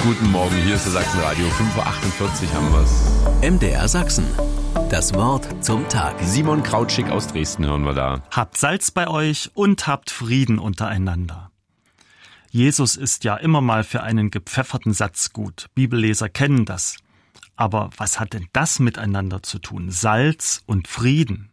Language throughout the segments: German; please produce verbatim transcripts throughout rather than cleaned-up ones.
Guten Morgen, hier ist der Sachsenradio. fünf Uhr achtundvierzig haben wir's. M D R Sachsen. Das Wort zum Tag. Simon Krautschik aus Dresden hören wir da. Habt Salz bei euch und habt Frieden untereinander. Jesus ist ja immer mal für einen gepfefferten Satz gut. Bibelleser kennen das. Aber was hat denn das miteinander zu tun? Salz und Frieden.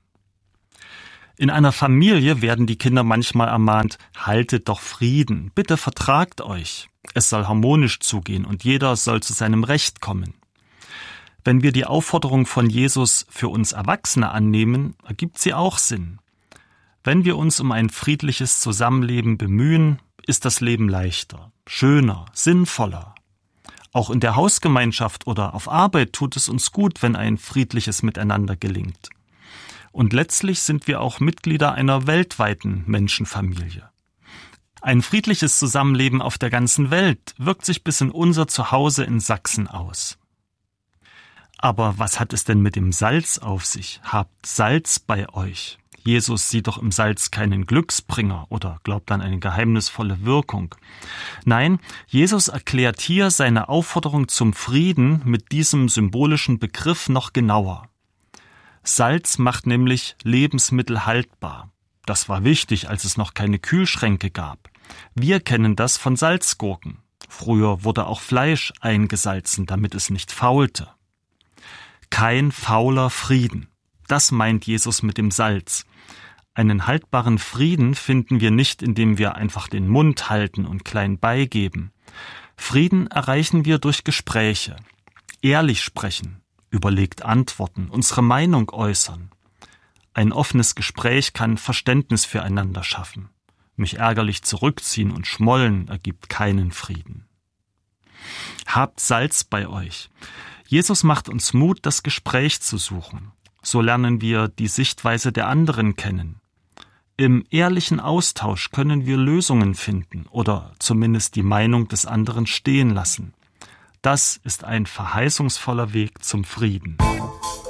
In einer Familie werden die Kinder manchmal ermahnt, haltet doch Frieden, bitte vertragt euch. Es soll harmonisch zugehen und jeder soll zu seinem Recht kommen. Wenn wir die Aufforderung von Jesus für uns Erwachsene annehmen, ergibt sie auch Sinn. Wenn wir uns um ein friedliches Zusammenleben bemühen, ist das Leben leichter, schöner, sinnvoller. Auch in der Hausgemeinschaft oder auf Arbeit tut es uns gut, wenn ein friedliches Miteinander gelingt. Und letztlich sind wir auch Mitglieder einer weltweiten Menschenfamilie. Ein friedliches Zusammenleben auf der ganzen Welt wirkt sich bis in unser Zuhause in Sachsen aus. Aber was hat es denn mit dem Salz auf sich? Habt Salz bei euch. Jesus sieht doch im Salz keinen Glücksbringer oder glaubt an eine geheimnisvolle Wirkung. Nein, Jesus erklärt hier seine Aufforderung zum Frieden mit diesem symbolischen Begriff noch genauer. Salz macht nämlich Lebensmittel haltbar. Das war wichtig, als es noch keine Kühlschränke gab. Wir kennen das von Salzgurken. Früher wurde auch Fleisch eingesalzen, damit es nicht faulte. Kein fauler Frieden. Das meint Jesus mit dem Salz. Einen haltbaren Frieden finden wir nicht, indem wir einfach den Mund halten und klein beigeben. Frieden erreichen wir durch Gespräche. Ehrlich sprechen, überlegt antworten, unsere Meinung äußern. Ein offenes Gespräch kann Verständnis füreinander schaffen. Mich ärgerlich zurückziehen und schmollen ergibt keinen Frieden. Habt Salz bei euch. Jesus macht uns Mut, das Gespräch zu suchen. So lernen wir die Sichtweise der anderen kennen. Im ehrlichen Austausch können wir Lösungen finden oder zumindest die Meinung des anderen stehen lassen. Das ist ein verheißungsvoller Weg zum Frieden.